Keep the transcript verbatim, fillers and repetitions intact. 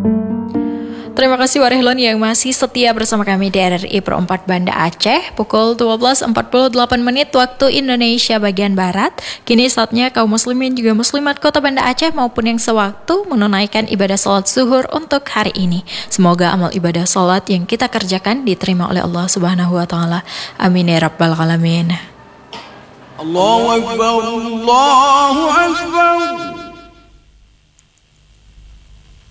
Terima kasih Warehlon yang masih setia bersama kami di R R I Pro empat Banda Aceh. Pukul dua belas empat puluh delapan menit waktu Indonesia bagian Barat. Kini saatnya kaum muslimin juga muslimat kota Banda Aceh maupun yang sewaktu menunaikan ibadah salat zuhur untuk hari ini. Semoga amal ibadah salat yang kita kerjakan diterima oleh Allah Subhanahu wa taala. Amin ya rabbal alamin. Allahu akbar, Allahu akbar.